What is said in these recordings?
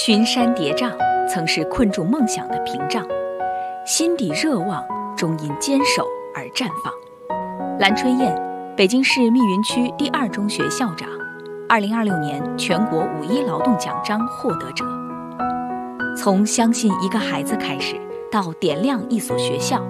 群山叠嶂曾是困住梦想的屏障，心底热望终因坚守而绽放。蓝春燕，北京市密云区第2中学校长，2026年全国5·1劳动奖章获得者。从相信一个孩子开始，到点亮一所学校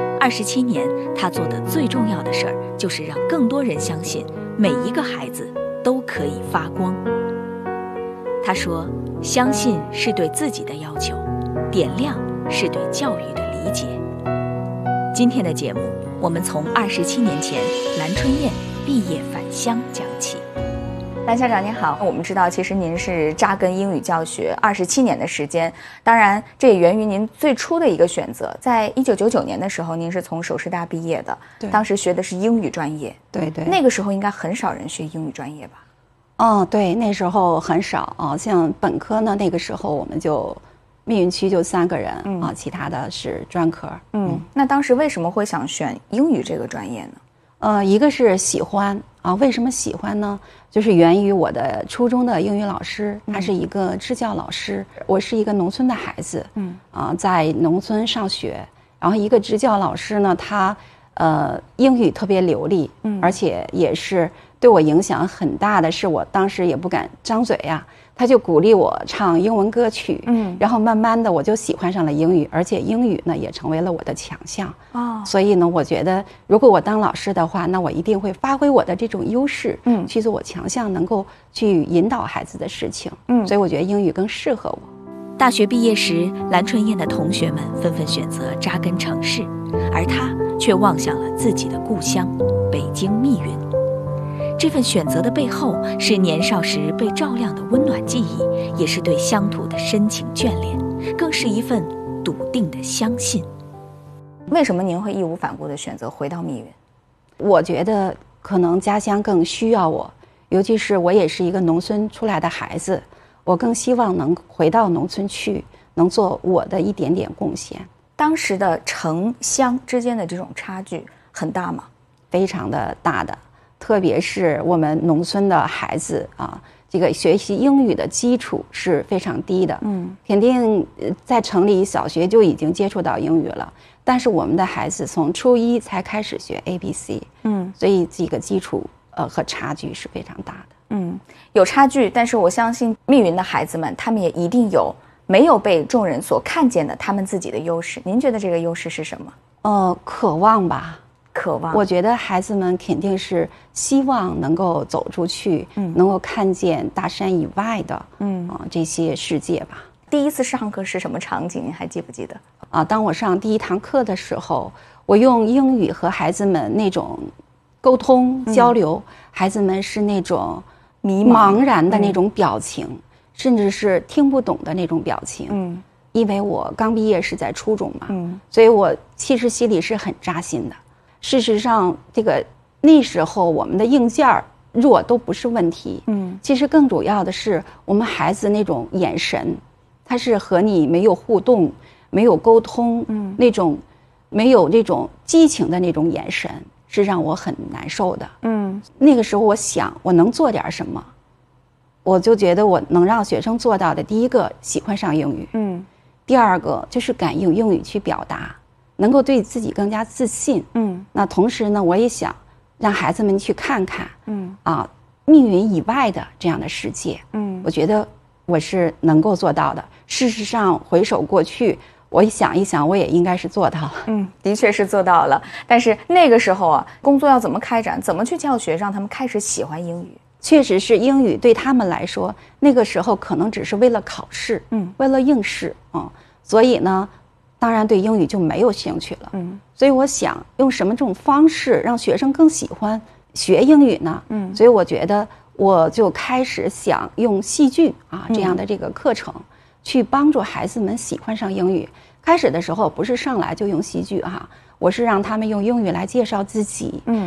，27年，他做的最重要的事儿就是让更多人相信每一个孩子都可以发光。他说，相信是对自己的要求，点亮是对教育的理解。今天的节目，我们从27年前蓝春燕毕业返乡讲起。蓝校长您好，我们知道其实您是扎根英语教学27年的时间，当然这也源于您最初的一个选择。在1999年的时候，您是从首师大毕业的，当时学的是英语专业。 对， 那个时候应该很少人学英语专业吧？ 对，那时候很少啊。像本科呢，那个时候我们就密云区就3个人啊，其他的是专科。 那当时为什么会想选英语这个专业呢？ 一个是喜欢啊，为什么喜欢呢？就是源于我的初中的英语老师，他是一个支教老师。我是一个农村的孩子，在农村上学，然后一个支教老师呢，他英语特别流利，而且也是对我影响很大的是，我当时也不敢张嘴呀，他就鼓励我唱英文歌曲，然后慢慢的我就喜欢上了英语，而且英语呢也成为了我的强项。所以呢，我觉得如果我当老师的话，那我一定会发挥我的这种优势，去做我强项，能够去引导孩子的事情。所以我觉得英语更适合我。 大学毕业时，蓝春燕的同学们纷纷选择扎根城市，而她却望向了自己的故乡北京密云。这份选择的背后，是年少时被照亮的温暖记忆，也是对乡土的深情眷恋，更是一份笃定的相信。为什么您会义无反顾地选择回到密云？ 我觉得可能家乡更需要我，尤其是我也是一个农村出来的孩子，我更希望能回到农村去，能做我的一点点贡献。 当时的城乡之间的这种差距很大吗？ 非常的大的，特别是我们农村的孩子啊，这个学习英语的基础是非常低的。肯定在城里小学就已经接触到英语了，但是我们的孩子从初1才开始学 ABC。所以这个基础和差距是非常大的。 有差距，但是我相信密云的孩子们，他们也一定有没有被众人所看见的他们自己的优势。您觉得这个优势是什么？ 渴望吧。 渴望， 我觉得孩子们肯定是希望能够走出去，能够看见大山以外的，这些世界吧。 第一次上课是什么场景？您还记不记得？ 当我上第1堂课的时候，我用英语和孩子们那种沟通交流，孩子们是那种茫然的那种表情，甚至是听不懂的那种表情。因为我刚毕业是在初中嘛，所以我其实心里是很扎心的。事实上，那时候我们的硬件弱都不是问题。其实更主要的是我们孩子那种眼神，他是和你没有互动、没有沟通，那种没有这种激情的那种眼神，是让我很难受的。那个时候我想，我能做点什么？我就觉得我能让学生做到的，第一个喜欢上英语，第2个就是敢用英语去表达。能够对自己更加自信。那同时呢，我也想让孩子们去看看，密云以外的这样的世界。我觉得我是能够做到的。事实上，回首过去，我想一想，我也应该是做到了。 的确是做到了。但是那个时候啊，工作要怎么开展，怎么去教学，让他们开始喜欢英语？ 确实是英语对他们来说，那个时候可能只是为了考试，为了应试所以呢。当然对英语就没有兴趣了。所以我想用什么这种方式让学生更喜欢学英语呢？所以我觉得我就开始想用戏剧这样的这个课程去帮助孩子们喜欢上英语。开始的时候不是上来就用戏剧我是让他们用英语来介绍自己，